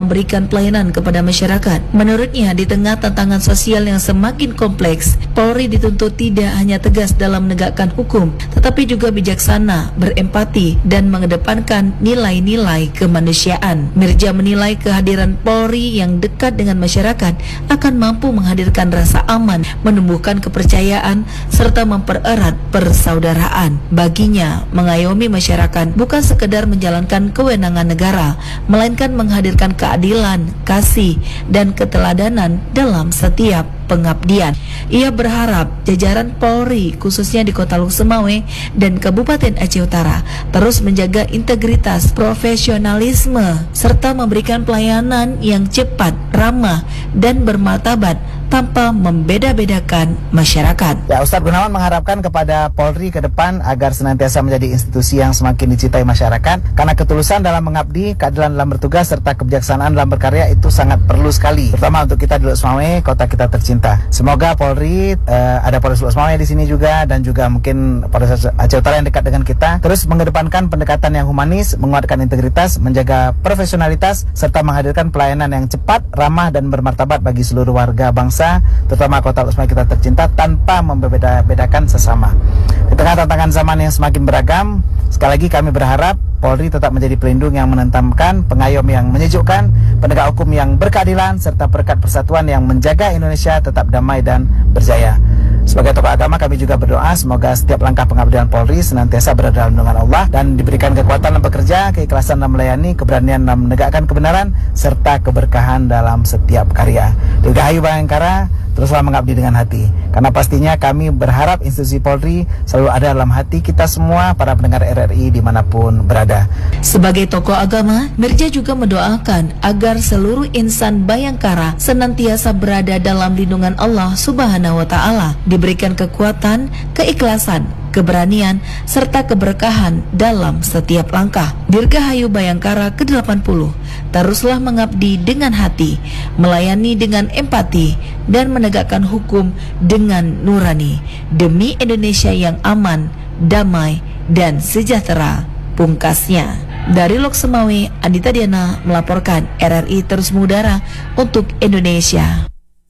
memberikan pelayanan kepada masyarakat. Menurutnya, di tengah tantangan sosial yang semakin kompleks, Polri dituntut tidak hanya tegas dalam menegakkan hukum, tetapi juga bijaksana, berempati, dan mengedepankan nilai-nilai kemanusiaan. Mirja menilai kehadiran Polri yang dekat dengan masyarakat akan mampu menghadirkan rasa aman, menumbuhkan kepercayaan, serta mempererat persaudaraan. Baginya, mengayomi masyarakat bukan sekedar menjalankan kewenangan negara, melainkan menghadirkan keadilan, kasih, dan keteladanan dalam setiap pengabdian. Ia berharap jajaran Polri khususnya di Kota Lok Sumawe dan Kabupaten Aceh Utara terus menjaga integritas, profesionalisme, serta memberikan pelayanan yang cepat, ramah, dan bermartabat tanpa membeda-bedakan masyarakat. Ya, Ustadz Gunawan mengharapkan kepada Polri ke depan agar senantiasa menjadi institusi yang semakin dicintai masyarakat, karena ketulusan dalam mengabdi, keadilan dalam bertugas, serta kebijaksanaan dalam berkarya itu sangat perlu sekali, terutama untuk kita di Lok Sumawe, kota kita tercinta. Semoga Polri, ada Polres Lok Sumawe di sini juga, dan juga mungkin Polres Aceh Utara yang dekat dengan kita, terus mengedepankan pendekatan yang humanis, menguatkan integritas, menjaga profesionalitas, serta menghadirkan pelayanan yang cepat, ramah, dan bermartabat bagi seluruh warga bangsa, terutama kota Lok Sumawe kita tercinta, tanpa membeda-bedakan sesama. Di tengah tantangan zaman yang semakin beragam, sekali lagi kami berharap Polri tetap menjadi pelindung yang menentamkan, pengayom yang menyejukkan, penegak hukum yang berkeadilan, serta perekat persatuan yang menjaga Indonesia tetap damai dan berjaya. Sebagai tokoh agama, kami juga berdoa semoga setiap langkah pengabdian Polri senantiasa berada dalam lindungan Allah dan diberikan kekuatan dalam bekerja, keikhlasan dalam melayani, keberanian dalam menegakkan kebenaran, serta keberkahan dalam setiap karya. Dirgahayu Bayangkara, teruslah mengabdi dengan hati, karena pastinya kami berharap institusi Polri selalu ada dalam hati kita semua, para pendengar RRI dimanapun berada. Sebagai tokoh agama, Mirja juga mendoakan agar seluruh insan Bayangkara senantiasa berada dalam lindungan Allah Subhanahu wa Ta'ala, diberikan kekuatan, keikhlasan, keberanian, serta keberkahan dalam setiap langkah. Dirgahayu Bayangkara ke-80, teruslah mengabdi dengan hati, melayani dengan empati, dan menegakkan hukum dengan nurani, demi Indonesia yang aman, damai, dan sejahtera, pungkasnya. Dari Lok Sumawe, Andita Diana melaporkan RRI terus mengudara untuk Indonesia.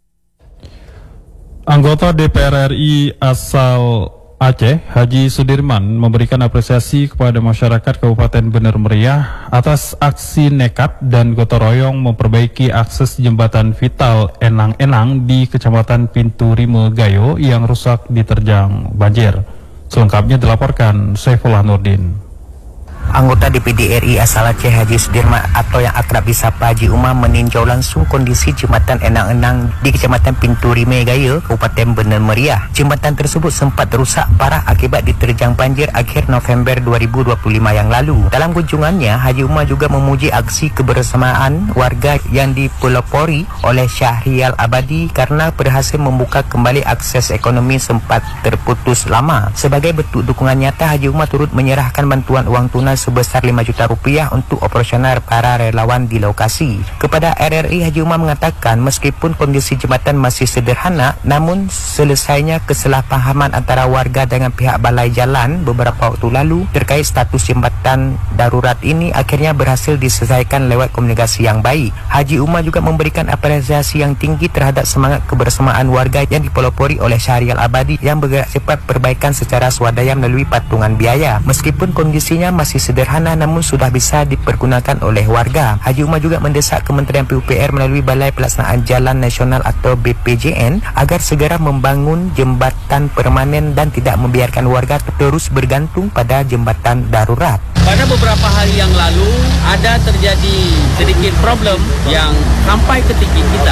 Anggota DPR RI asal Aceh, Haji Sudirman, memberikan apresiasi kepada masyarakat Kabupaten Bener Meriah atas aksi nekat dan gotong royong memperbaiki akses jembatan vital Enang-Enang di Kecamatan Pintu Rime Gayo yang rusak diterjang banjir. Selengkapnya dilaporkan Saifullah Nurdin. Anggota DPD RI asal Aceh Haji Sudirman atau yang akrab disapa Haji Umar meninjau langsung kondisi jembatan Enang-Enang di Kecamatan Pintu Rime Gaya, Kabupaten Bener Meriah. Jembatan tersebut sempat rusak parah akibat diterjang banjir akhir November 2025 yang lalu. Dalam kunjungannya, Haji Umar juga memuji aksi kebersamaan warga yang dipelopori oleh Syahrial Abadi karena berhasil membuka kembali akses ekonomi sempat terputus lama. Sebagai bentuk dukungan nyata, Haji Umar turut menyerahkan bantuan uang tunai sebesar 5 juta rupiah untuk operasional para relawan di lokasi. Kepada RRI, Haji Umar mengatakan meskipun kondisi jembatan masih sederhana, namun selesainya kesalahpahaman antara warga dengan pihak balai jalan beberapa waktu lalu terkait status jembatan darurat ini akhirnya berhasil diselesaikan lewat komunikasi yang baik. Haji Umar juga memberikan apresiasi yang tinggi terhadap semangat kebersamaan warga yang dipelopori oleh Syahrial Abadi yang bergerak cepat perbaikan secara swadaya melalui patungan biaya. Meskipun kondisinya masih sederhana namun sudah bisa dipergunakan oleh warga. Haji Umar juga mendesak Kementerian PUPR melalui Balai Pelaksanaan Jalan Nasional atau BPJN agar segera membangun jembatan permanen dan tidak membiarkan warga terus bergantung pada jembatan darurat. Pada beberapa hari yang lalu ada terjadi sedikit problem yang sampai ke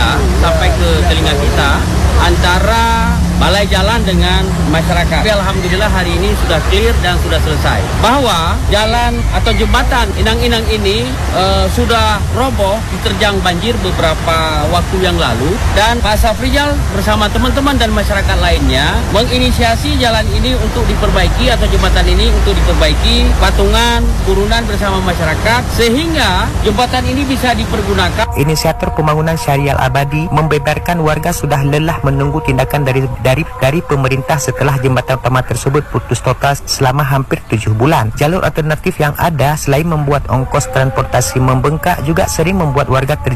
telinga kita antara balai jalan dengan masyarakat. Tapi alhamdulillah hari ini sudah clear dan sudah selesai. Bahwa jalan atau jembatan Enang-Enang ini sudah roboh diterjang banjir beberapa waktu yang lalu, dan Pak Safrijal bersama teman-teman dan masyarakat lainnya menginisiasi jalan ini untuk diperbaiki atau jembatan ini untuk diperbaiki, patungan turunan bersama masyarakat sehingga jembatan ini bisa dipergunakan. Inisiator pembangunan Syahrial Abadi membeberkan warga sudah lelah menunggu tindakan dari pemerintah setelah jembatan utama tersebut putus total selama hampir 7 bulan. Jalur alternatif yang ada selain membuat ongkos transportasi membengkak juga sering membuat warga